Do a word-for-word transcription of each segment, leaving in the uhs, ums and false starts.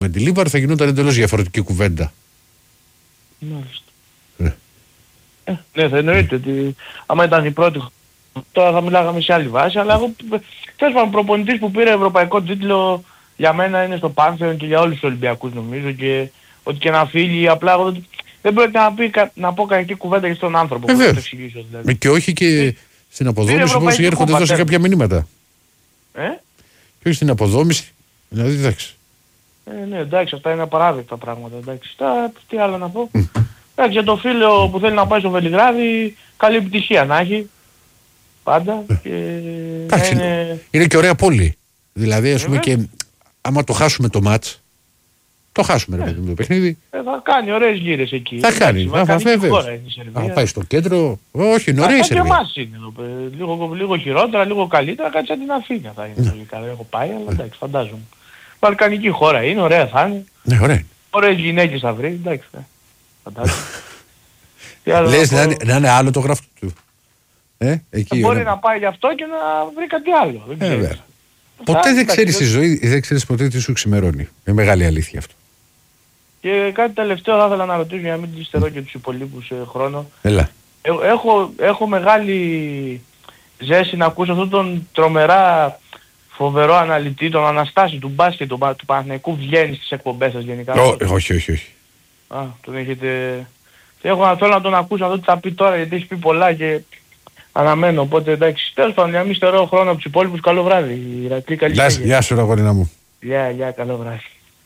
με τη Λίβαρ θα γινόταν εντελώς διαφορετική κουβέντα. Μάλιστα. Ναι, ε, ναι θα εννοείται ότι άμα ήταν η πρώτη τώρα θα μιλάγαμε σε άλλη βάση, αλλά εγώ τέλος πάντων προπονητής που πήρε ευρωπαϊκό τίτλο για μένα είναι στο Πάνθεον και για όλους τους Ολυμπιακούς νομίζω και ότι και να φύγει απλά εγώ δεν, δεν πρέπει να, πει, να πω κακή κουβέντα για τον άνθρωπο που θα το εξηγήσω δηλαδή. Και όχι και ε, στην αποδόμηση όπως έρχονται εδώ σε κάποια μηνύματα. Ε? Και όχι στην αποδόμηση, δηλαδή εντάξει. Ε, ναι εντάξει αυτά είναι απαράδεκτα πράγματα εντάξει. Τα, τι άλλο να πω. Mm. Εντάξει για το φίλο που θέλει να πάει στο Βελιγράδι καλή επιτυχία να έχει. Πάντα και εντάξει, είναι... είναι και ωραία πόλη. Δηλαδή ας πούμε και άμα το χάσουμε το μάτς, το χάσουμε ρε παιδί μου το παιχνίδι. Ε, θα κάνει ωραίες γύρες εκεί. Θα κάνει, θα, θα, θα πάει στο κέντρο, όχι είναι ωραία η Σερβία. Και εμάς είναι εδώ, λίγο, λίγο χειρότερα, λίγο καλύτερα, κάτι σαν την Αθήνα θα είναι τελικά. Δεν έχω πάει, αλλά εντάξει φαντάζομαι. Βαλκανική χώρα είναι, ωραία θα είναι. Ναι, ωραία. Ωραίες γυναίκες θα βρει, εντάξει. Φαντάζομαι. Λες να, να είναι άλλο το γραφτό του. Ε, εκεί μπορεί ωραία. Να πάει γι' αυτό και να βρει κάτι άλλο. Δεν ξέρεις. Ε, ποτέ θα, δεν ξέρεις στη ζωή, δεν ξέρεις ποτέ τι σου ξημερώνει. Είναι μεγάλη αλήθεια αυτό. Και κάτι τελευταίο θα ήθελα να ρωτήσω για να μην τις στερώ και τους υπολείπους ε, χρόνο. Έλα. Ε, έχω, έχω μεγάλη ζέση να ακούσω αυτόν τον τρομερά φοβερό αναλυτή, τον Αναστάση του μπάσκετ, του, του Παναθηναϊκού βγαίνει στις εκπομπές σας γενικά. Ω, όχι, όχι, όχι. Α, τον έχετε... Έχω, θέλω να τον ακούσω, να δω τι θα πει τώρα, γιατί έχει πει πολλά και αναμένω. Οπότε εντάξει, τέλος πάντων, για να μην στερώ χρόνο από τους υπόλοιπους, καλό βράδυ. Ηρακλή, καλή συνέχεια. Γεια σου, αγορίνα μου. Γεια, γεια, καλό βράδυ.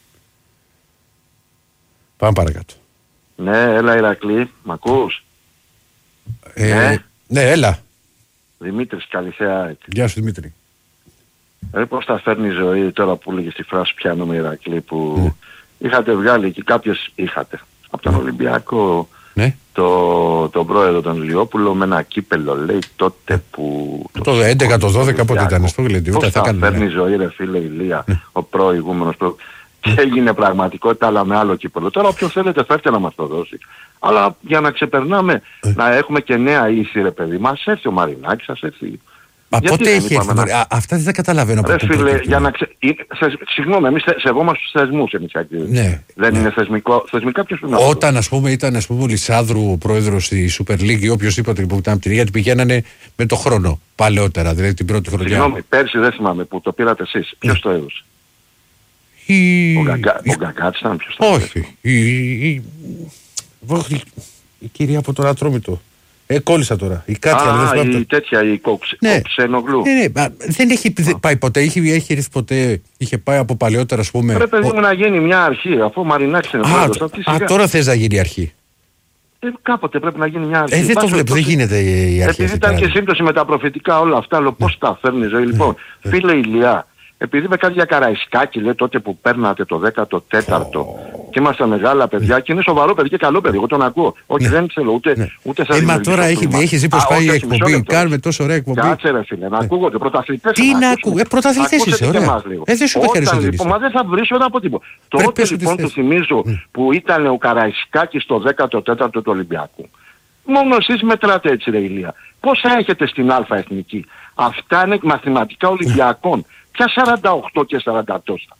Πάμε παρακάτω. Ναι, έλα Ηρακλή, μ' ακούς? Ε, ναι. ναι, έλα. Δημήτρης, Καλυθέα. Γεια σου Δημήτρη. Ρε πώς τα φέρνει η ζωή τώρα που λέγες τη φράση πιάνομαι Ηρακλή που ναι. είχατε βγάλει και κάποιες είχατε. Από τον ναι. Ολυμπιακό ναι. το, τον πρόεδρο τον Λιόπουλο με ένα κύπελο λέει τότε που... Το, το έντεκα, το δώδεκα πότε ήταν στο γλεντιού. Πώς τα φέρνει η ζωή ρε φίλε Ηλία, ναι. ο προηγούμενος προ... Και έγινε πραγματικότητα αλλά με άλλο κύπελο. Τώρα όποιος θέλετε φέρτε να μας το δώσει. Αλλά για να ξεπερνάμε, ε. να έχουμε και νέα ίση ρε παιδί μας, έρθει ο Μαρινάκης, σας έρθει. Μα πότε έχει έρθει, να... αυτά δεν τα καταλαβαίνω. Ρε φίλε, για να ξε... Συγγνώμη, εμείς σεβόμαστε τους θεσμούς εμείς. Ναι, δεν ναι. είναι θεσμικό, θεσμικά ποιος είναι. Όταν ας πούμε ήταν ας πούμε ο Λισάνδρου ο πρόεδρος στη Super League ή όποιος είπατε που ήταν από την γιατί πηγαίνανε με το χρόνο παλαιότερα, δηλαδή την πρώτη χρονιά. Συγγνώμη, πέρσι δεν θυμάμαι που το πήρατε εσείς. Ποιος το έδωσε? Η... Ο, Γκαγκά... η... ο Γκαγκάτς ήταν ποιος το έδωσε? Όχι, η... Η... Η... η κυρία από τον Ατρόμητο. Ε, κόλλησα τώρα. Η Κάτια, Α, δεν η τέτοια, η κοξ... ναι. Κοξενογλου. Ναι, ναι, μα, δεν έχει Α. πάει ποτέ, έχει, έχει έρθει ποτέ, είχε πάει από παλαιότερα, ας πούμε. Πρέπει ο... να γίνει μια αρχή, αφού ο Μαρινάκης είναι πρόεδρος. Α, α, τώρα θες να γίνει αρχή. Ε, κάποτε πρέπει να γίνει μια αρχή. Ε, δεν το βλέπω, δεν γίνεται η αρχή. Επειδή ήταν και σύμπτωση με τα προφητικά όλα αυτά, λέω πώς τα φέρνει η ζωή. Λοιπόν, φίλε Ηλιά, επειδή με κάτι για Καραϊσκάκη λέει τότε που παίρνατε το δέκατο τέταρτο oh. και ήμασταν μεγάλα παιδιά και είναι σοβαρό παιδί και καλό παιδί, εγώ τον ακούω. Όχι ναι. δεν ξέρω ούτε, ναι. ούτε σας δημιουργήσω. Ε, μα τώρα έχει, έχει δει πως πάει η εκπομπή, κάνουμε τόσο ωραία εκπομπή. Κάτσε ρε φίλε, να ακούγονται πρωταθλητές. Τι να ακούγονται, ε, πρωταθλητές είσαι, ωραία. Ε, δεν σου το χέρι λοιπόν, μα δεν θα βρεις ούτε από τίποτα. Τότε λοιπόν του θυμίζω που ήταν ο Καραϊσκάκης στο δέκατο τέταρτο του Ολυμπιακού. Μόνο εσείς μετράτε έτσι ρε Ηλία. Πόσα έχετε στην Α Εθνική? Αυτά είναι μαθηματικά Ολυμπιακών. Ποια σαράντα οκτώ και σαράντα τόσα.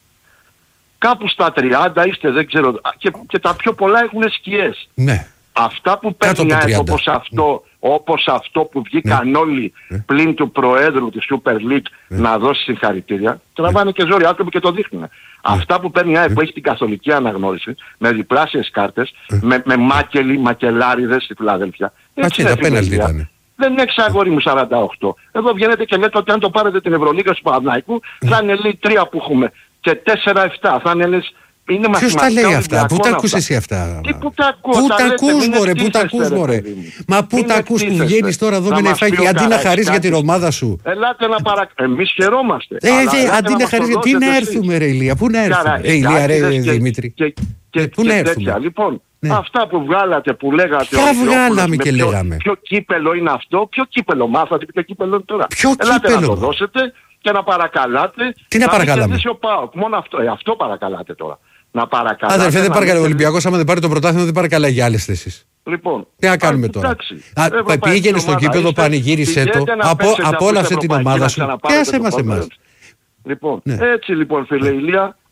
Κάπου στα τριάντα είστε δεν ξέρω και, και τα πιο πολλά έχουν σκιές. Ναι. Αυτά που παίρνει όπως αυτό, όπως αυτό που βγήκαν ναι. όλοι ναι. πλην του Προέδρου της Super League ναι. να δώσει συγχαρητήρια, τραβάνε και ζόρι άνθρωποι και το δείχνουν. Ναι. Αυτά που παίρνει η ΑΕΠ που έχει την καθολική αναγνώριση με διπλάσιες κάρτες, ναι. με, με μάκελοι, μακελάριδες στη Φιλαδέλφια. Έτσι είναι, πέναλτι ήταν. Δεν έχει αγόρι μου σαράντα οκτώ. Εδώ βγαίνετε και λέτε ότι αν το πάρετε την Ευρωλίγα του Παναθηναϊκού θα είναι λέει τρία που έχουμε και τέσσερα επτά. Θα είναι λες... Είναι ποιος τα λέει αυτά, πού τα ακούς εσύ αυτά? Τι πού τα ακούω, πού τα ακούς μωρέ, πού τα ακούς μωρέ. Μα πού τα ακούς που βγαίνεις τώρα εδώ με ένα υφάκι, αντί να χαρείς για την ομάδα σου. Ελάτε να παρακ... Εμείς χαιρόμαστε. Ε, αντί να χαρείς για... Τι να έρθουμε ρε Ηλία, πού να έρθουμε. Ε, Ηλία ρε Δημήτρη. Πού να έρθουμε. Λοιπόν, αυτά που βγάλατε που λέγατε... Ποια βγάλαμε και λέγαμε. Ποιο κύπελο είναι αυτό, ποιο κύπελο μάθατε, ποιο κύπελο είναι τώρα. Ποιο κύπελο. Ελάτε να το δώσετε και να παρακαλάτε. Τι να παρακαλάμε. Μόνο αυτό, ε, αυτό παρακαλάτε τώρα. Να παρακαλάτε. Αδερφέ, δεν παρακαλάει. Ο Ολυμπιακός άμα δεν πάρει το πρωτάθλημα δεν παρακαλάει για άλλες θέσεις. Λοιπόν. Τι να κάνουμε τώρα. Πήγαινε στο κήπεδο, πανηγύρισε το, απόλαυσε την ομάδα σου και άσε μας εμάς. Λοιπόν, έτσι λοιπόν φίλε Ηλία,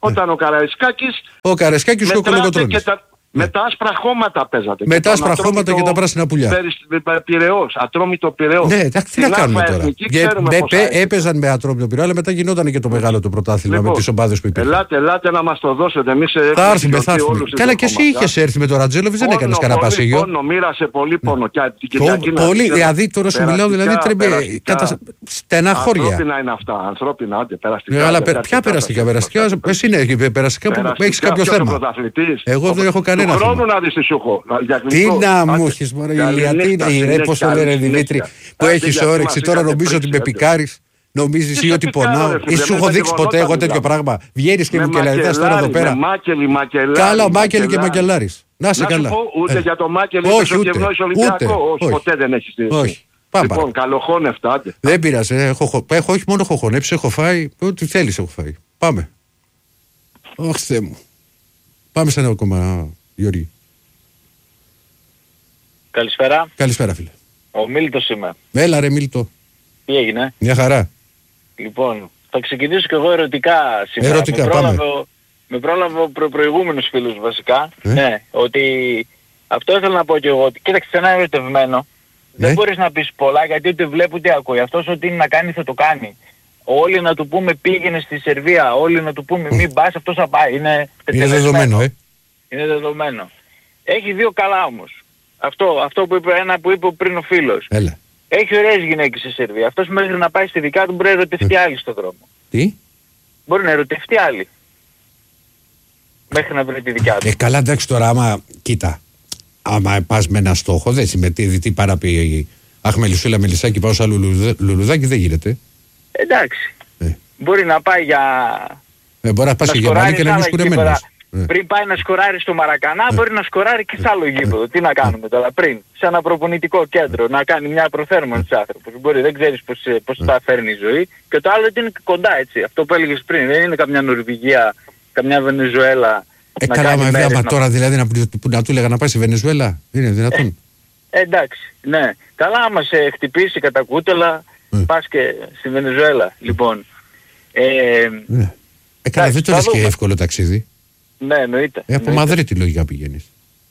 Όταν ο Καραϊσκάκης... Ο Καραϊσκάκης και ο Κολοκοτρώνης. Με τα άσπρα χώματα παίζατε. Με τα άσπρα χώματα και τα πράσινα πουλιά. Πειραιώς, Ατρόμητο Πειραιώς. Ναι, εντάξει, τι να κάνουμε τώρα. Έπαιζαν με Ατρόμητο Πειραιώς, αλλά μετά γινόταν και το μεγάλο το πρωτάθλημα με τις ομάδες που υπήρχαν. Ελάτε, ελάτε να μας το δώσετε. Εμείς θα έρθουμε, θα έρθουμε. Καλά, και εσύ είχες έρθει με τον Ρατζέλοβιτς, δεν έκανες κανένα πασίγιο. Πόνο, μοίρασε πολύ πόνο. Πολύ, δηλαδή τώρα σου μιλάω, δηλαδή τρέμπει στενά χώρια. Ανθρώπινα είναι αυτά, ανθρώπινα, άντε, περαστικά. Αλλά ποια περαστικά, περαστικά, εσύ είναι περαστικά που έχεις κάποιο θέμα. Εγώ δεν έχω κανένα. Του χρόνου να δεις τη Σιούχο. Τι να μου έχεις μωρέ Ηλία, τι είναι, πώς το λένε Δημήτρη, που έχεις όρεξη, τώρα νομίζω ότι με πικάρεις, νομίζεις ή ότι πονάω, ή σου έχω δείξει ποτέ εγώ τέτοιο πράγμα, βγαίνεις και μου κελαριτάς τώρα εδώ πέρα. Καλά, ο Μάκελη και Μακελάρης, να σε καλά. Ούτε για το Μάκελη και το Κευνόης Ολυμπιακό, όχι, ποτέ δεν έχεις δει. Όχι. Λοιπόν, καλοχώνευτα, άντε. Δεν πειράζει, έχω όχι μόνο έχω χωνέψει, έχω φάει, ό,τι θέλεις έχω φάει. Πάμε. Ωχ Θεέ μου. Πάμε σε ένα ακόμα, Γιώργη. Καλησπέρα. Καλησπέρα, φίλε. Ο Μίλτος είμαι. Έλα ρε Μίλτο. Τι έγινε? Μια χαρά. Λοιπόν, θα ξεκινήσω και εγώ ερωτικά σήμερα. Ερωτικά, με πάμε. Με πρόλαβε προ, προηγούμενους φίλους βασικά. Ε? Ναι, ότι αυτό ήθελα να πω και εγώ. Ότι, κοίταξε, σε ένα ερωτευμένο Ναι. δεν μπορείς να πεις πολλά γιατί ούτε βλέπει ούτε ακούει. Αυτός ό,τι είναι να κάνει θα το κάνει. Όλοι να του πούμε πήγαινε στη Σερβία, όλοι να του πούμε μην πας, αυτός θα πάει. Είναι, Είναι δεδομένο, ε. Είναι δεδομένο. Έχει δύο καλά όμως. Αυτό, αυτό που είπε, ένα που είπε πριν ο φίλος. Έλα. Έχει ωραίες γυναίκες στη Σερβία. Αυτός μέχρι να πάει στη δικιά του μπορεί να ερωτευτεί άλλη στον δρόμο. Τι? Μπορεί να ερωτευτεί άλλη. Μέχρι να βρει τη δικιά του. Ε, καλά, εντάξει τώρα, άμα, κοίτα, άμα πας με ένα στόχο, δεν σημαίνει τι παραπεί. Αχ, Μελισσούλα, Μελισσάκι, πάω σε άλλο λουλουδα- λουλουδάκι, δεν γίνεται. Εντάξει. Ε. Μπορεί να πάει για... Ε, μπορεί να πας να και Γερμανία και να σκοράρει είναι σε άλλα σκουρεμένος. γήπεδα. Ε. Πριν πάει να σκοράρει στο Μαρακανά, μπορεί να σκοράρει και σε άλλο γήπεδο. Τι να κάνουμε τώρα, πριν, σε ένα προπονητικό κέντρο, να κάνει μια προθέρμανση άνθρωπος. Μπορεί, δεν ξέρεις πώς, πώς θα φέρνει η ζωή. Και το άλλο ότι είναι κοντά έτσι. Αυτό που έλεγες πριν, δεν είναι καμιά Νορβηγία, καμιά Βενεζουέλα. Ε, καλά, άμα να... τώρα δηλαδή να, που, να του έλεγα να πάει στη Βενεζουέλα, είναι δυνατόν. Ε, εντάξει, ναι. Καλά, άμα σε χτυπήσει κατά κούτελα, ε. πας και στη Βενεζουέλα. Λοιπόν. Ε, ναι. Ε, καλά, δεν το λες και εύκολο ταξίδι. Ναι, εννοείται. Ε, από Μαδρίτη λογικά πηγαίνεις.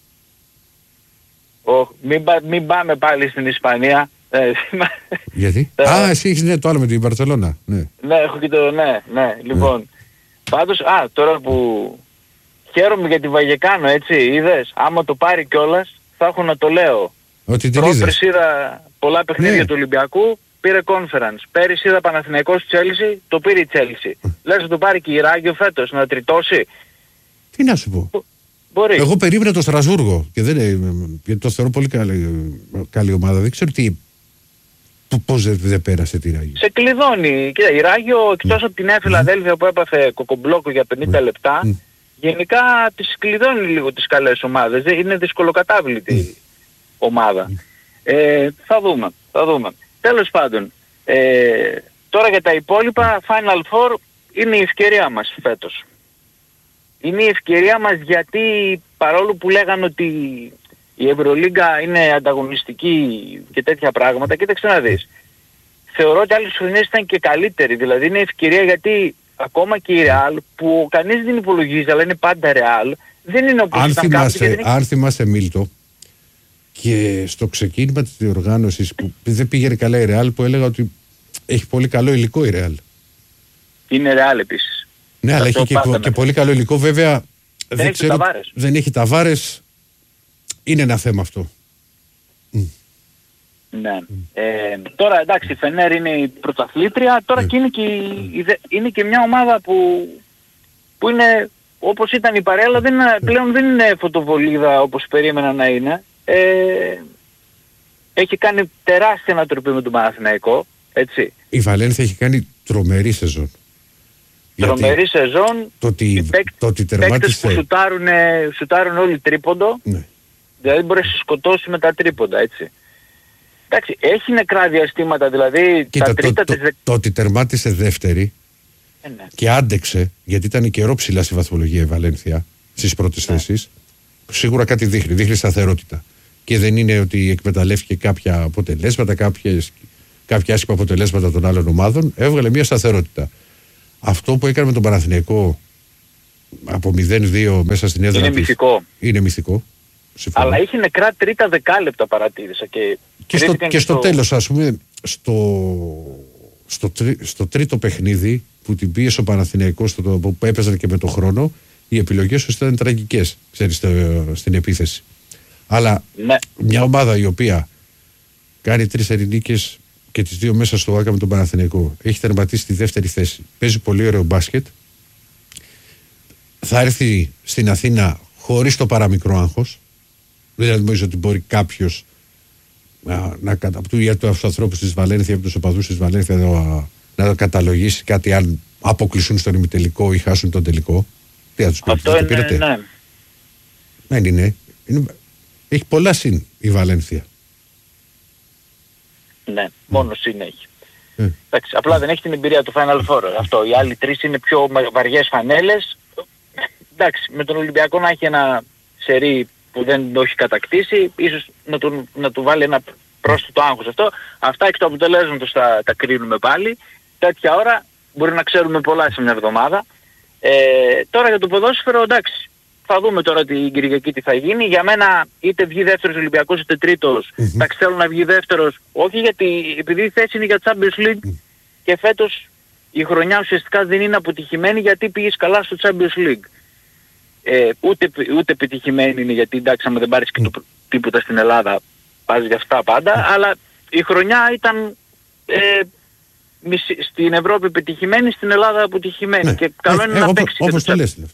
Oh, μην, μην πάμε πάλι στην Ισπανία. Γιατί? Α, εσύ έχεις ναι, το άλλο με την Μπαρτσελώνα. Ναι. Ναι, έχω και το ναι, ναι. Λοιπόν, ναι. Πάντως, α, τώρα που χαίρομαι για τη Βαγεκάνο, έτσι, είδες, άμα το πάρει κιόλας, θα έχω να το λέω. Ότι την είδες. Πρόπερς είδα πολλά παιχνίδια ναι. του Ολυμπιακού, πήρε conference. Πέρυσι είδα Παναθηναϊκός Chelsea, το πήρε η Chelsea. Λες να το πάρει και η Ράγιο φέτος, να τριτώσει. Τι να σου πω. Μπορεί. Εγώ περίμενα το Στρασβούργο και δεν, γιατί το θεωρώ πολύ καλή, καλή ομάδα. Δεν ξέρω τι, πώς δεν, δεν πέρασε τη Ράγιο. Σε κλειδώνει. Κοίτα, η Ράγιο εκτός mm. από την Νέα Φιλαδέλφια mm. που έπαθε κοκομπλόκο για πενήντα mm. λεπτά, mm. γενικά τις κλειδώνει λίγο τις καλές ομάδες. Είναι δυσκολοκατάβλητη mm. ομάδα. Mm. Ε, θα δούμε, θα δούμε. Τέλος πάντων, ε, τώρα για τα υπόλοιπα, Final Four είναι η ευκαιρία μας φέτος. Είναι η ευκαιρία μας γιατί παρόλο που λέγανε ότι η Ευρωλίγκα είναι ανταγωνιστική και τέτοια πράγματα, κοίταξε να δεις. Θεωρώ ότι άλλες χρονιές ήταν και καλύτερη. Δηλαδή είναι ευκαιρία γιατί ακόμα και η Real που κανείς δεν υπολογίζει αλλά είναι πάντα Real, δεν είναι όπως αν ήταν θυμάσαι, κάποτε. Αν θυμάσαι Μίλτο και στο ξεκίνημα της διοργάνωσης που δεν πήγαινε καλά η Real, που έλεγα ότι έχει πολύ καλό υλικό η Real. Είναι Real επίσης. Ναι, αλλά έχει και, και πολύ καλό υλικό. Βέβαια δεν, δεν, έχει ξέρω, δεν έχει ταβάρες. Είναι ένα θέμα αυτό. Ναι. Mm. Ε, τώρα εντάξει, η Φενέρ είναι η πρωταθλήτρια. Τώρα mm. και είναι, και, mm. είναι και μια ομάδα που, που είναι όπως ήταν η Παρέλα, δεν είναι, πλέον δεν είναι φωτοβολίδα όπως περίμενα να είναι. Ε, έχει κάνει τεράστια ανατροπή με τον Παναθηναϊκό. Έτσι. Η Βαλένθια έχει κάνει τρομερή σεζόν. Τρομερή σεζόν, το ότι, οι παίκ, το ότι τερμάτισε... που σουτάρουν, σουτάρουν όλοι τρίποντο, ναι. Δηλαδή μπορεί να σε σκοτώσει με τα τρίποντα, έτσι. Εντάξει, έχει νεκρά διαστήματα, δηλαδή κοίτα, τα τρίτα το, της... Το, το ότι τερμάτισε δεύτερη ε, ναι. και άντεξε, γιατί ήταν καιρό ψηλά στη βαθμολογία η Βαλένθια, στις πρώτες ναι. θέσεις, σίγουρα κάτι δείχνει, δείχνει σταθερότητα. Και δεν είναι ότι εκμεταλλεύτηκε κάποια αποτελέσματα, κάποιες, κάποια άσχημα αποτελέσματα των άλλων ομάδων, έβγαλε μια σταθερότητα. Αυτό που έκανε με τον Παναθηναϊκό από μηδέν δύο μέσα στην έδρα. Είναι της. μυθικό. Είναι μυθικό. Συμφωνώ. Αλλά είχε νεκρά τρίτα δεκάλεπτα παρατήρησα. Και, και, στο, και στο, στο τέλος, ας πούμε, στο, στο, τρί, στο τρίτο παιχνίδι που την πίεσε ο Παναθηναϊκός, στο, που έπαιζαν και με τον χρόνο, οι επιλογές του ήταν τραγικές, ξέρεις, στο, στην επίθεση. Αλλά ναι. μια ομάδα η οποία κάνει τρεις ειρηνίκες και τις δύο μέσα στο ΆΚΑ με τον Παναθηναϊκό, έχει τερματίσει τη δεύτερη θέση, παίζει πολύ ωραίο μπάσκετ, θα έρθει στην Αθήνα χωρίς το παραμικρό άγχος. Δεν νομίζω ότι μπορεί κάποιος να, να καταπτούει για τους ανθρώπους της Βαλένθια, από τους οπαδούς της Βαλένθια να, να καταλογίσει κάτι αν αποκλεισούν στον ημιτελικό ή χάσουν τον τελικό. Τι θα τους πει, αυτό είναι, πήρατε. Ναι. Δεν είναι. είναι. Έχει πολλά συν η Βαλένθια. Ναι, μόνο συν έχει. Ε. Εντάξει, απλά δεν έχει την εμπειρία του Final Four. Αυτό. Οι άλλοι τρεις είναι πιο βαριές φανέλες. Εντάξει, με τον Ολυμπιακό να έχει ένα σερί που δεν το έχει κατακτήσει, ίσως να του, να του βάλει ένα πρόσθετο άγχος αυτό. Αυτά εκ του αποτελέσματος θα τα κρίνουμε πάλι. Τέτοια ώρα μπορεί να ξέρουμε πολλά σε μια εβδομάδα. Ε, τώρα για το ποδόσφαιρο, εντάξει, θα δούμε τώρα την Κυριακή τι θα γίνει. Για μένα είτε βγει δεύτερος Ολυμπιακός είτε τρίτος, mm-hmm. εντάξει, θέλω να βγει δεύτερος, όχι γιατί, επειδή η θέση είναι για Champions League mm. και φέτος η χρονιά ουσιαστικά δεν είναι αποτυχημένη γιατί πήγες καλά στο Champions League. Ε, ούτε, ούτε επιτυχημένη είναι γιατί εντάξει άμα δεν πάρεις και το, τίποτα στην Ελλάδα πας για αυτά πάντα, mm. αλλά η χρονιά ήταν ε, μισή, στην Ευρώπη επιτυχημένη, στην Ελλάδα αποτυχημένη ναι. και καλό ε, είναι ε, να όπως, παίξει όπως το λες.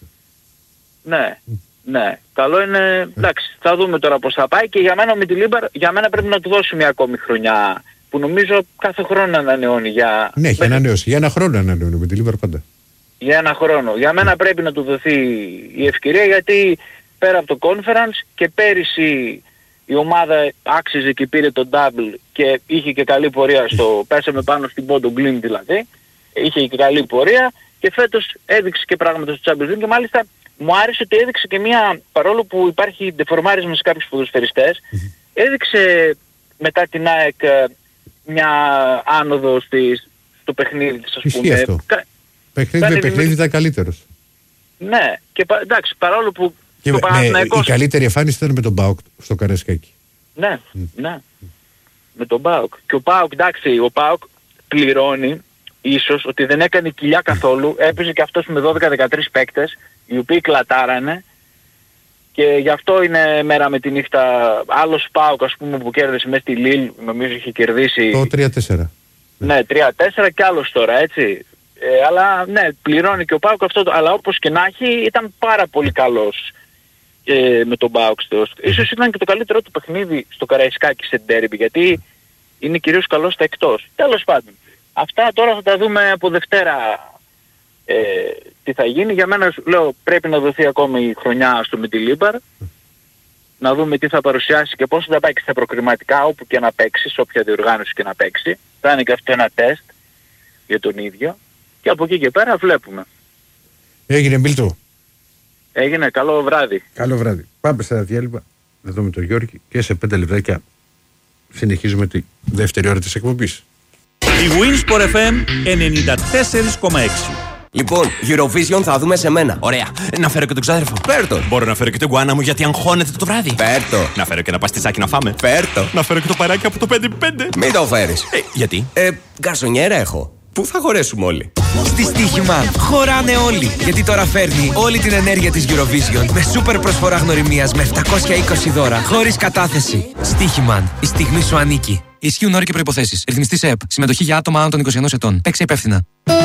Ναι, mm. ναι, καλό είναι, εντάξει, θα δούμε τώρα πώς θα πάει και για μένα με τη Λίμπαρ, για μένα πρέπει να του δώσει μια ακόμη χρονιά που νομίζω κάθε χρόνο ανανεώνει για... Ναι, έχει ανανεώσει, για ένα χρόνο ανανεώνει με τη Λίμπαρ πάντα. Για ένα χρόνο. Για μένα πρέπει να του δοθεί η ευκαιρία γιατί πέρα από το conference και πέρυσι η ομάδα άξιζε και πήρε το double και είχε και καλή πορεία στο... πέσαμε πάνω στην Πόντο Γκλίν δηλαδή. Είχε και καλή πορεία και φέτος έδειξε και πράγματα στο Champions League και μάλιστα μου άρεσε ότι έδειξε και μια, παρόλο που υπάρχει ντεφορμάρισμα σε κάποιους ποδοσφαιριστές, έδειξε μετά την ΑΕΚ μια άνοδο στη... στο παιχνίδι της ας πούμε. Αυτό. Παιχνίδι με παιχνίδι ήταν καλύτερος. Ναι, και πα, εντάξει, παρόλο που και το Παναθηναϊκός... Η καλύτερη εμφάνιση ήταν με τον ΠΑΟΚ στο Καραϊσκάκι. Ναι, mm. ναι, με τον ΠΑΟΚ. Και ο ΠΑΟΚ, εντάξει, ο ΠΑΟΚ πληρώνει ίσως ότι δεν έκανε κοιλιά καθόλου, έπαιζε και αυτός με δώδεκα δεκατρείς παίκτες, οι οποίοι κλατάρανε και γι' αυτό είναι μέρα με τη νύχτα. Άλλος ΠΑΟΚ ας πούμε που κέρδισε μέσα στη Λίλ, νομίζω είχε κερδίσει... Το τρία τέσσερα. Ναι, τρία τέσσερα κι άλλος τώρα, έτσι. Ε, αλλά ναι, πληρώνει και ο ΠΑΟΚ αυτό, αλλά όπως και να έχει ήταν πάρα πολύ καλός ε, με τον ΠΑΟΚ. Ίσως ήταν και το καλύτερο του παιχνίδι στο Καραϊσκάκι σε ντέρμπι, γιατί είναι κυρίως καλός στα εκτός. Τέλος πάντων, αυτά τώρα θα τα δούμε από Δευτέρα ε, τι θα γίνει. Για μένα λέω πρέπει να δοθεί ακόμη η χρονιά στο Μεντιλίμπαρ, να δούμε τι θα παρουσιάσει και πώς θα πάει και στα προκριματικά όπου και να παίξει, σε όποια διοργάνωση και να παίξει. Θα είναι και αυτό ένα τεστ για τον ίδιο. Και από εκεί και πέρα βλέπουμε. Έγινε Μπίλτο. Έγινε, καλό βράδυ. Καλό βράδυ. Πάμε στα διάλειμμα. Να δούμε τον Γιώργη και σε πέντε λεπτάκια συνεχίζουμε τη δεύτερη ώρα της εκπομπής. Η Winsport εφ εμ ενενήντα τέσσερα κόμμα έξι. Λοιπόν, Eurovision θα δούμε σε μένα. Ωραία. Να φέρω και τον ξάδερφο. Φέρτο. Μπορώ να φέρω και τον γκουάνα μου γιατί αγχώνεται το βράδυ. Φέρτο. Να φέρω και ένα παστιτσάκι να φάμε. Φέρτο. Να φέρω και το παράκι από το πέντε πέντε. Μην το φέρεις. Ε, γιατί? Ε, γκαρσονιέρα έχω. Πού θα χωρέσουμε όλοι? Στη Στοίχημα χωράνε όλοι. Γιατί τώρα φέρνει όλη την ενέργεια της Eurovision με σούπερ προσφορά γνωριμίας με επτακόσια είκοσι δώρα χωρίς κατάθεση. Στοίχημαν. Η στιγμή σου ανήκει. Ισχύουν όροι και προϋποθέσεις. Ρυθμιστής ΕΕΠ. Συμμετοχή για άτομα άνω των είκοσι ενός ετών. Παίξε υπεύθυνα.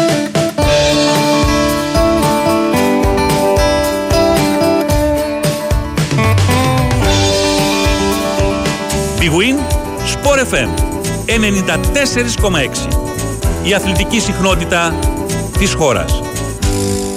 Big Win Sport εφ εμ ενενήντα τέσσερα κόμμα έξι. Η αθλητική συχνότητα της χώρας.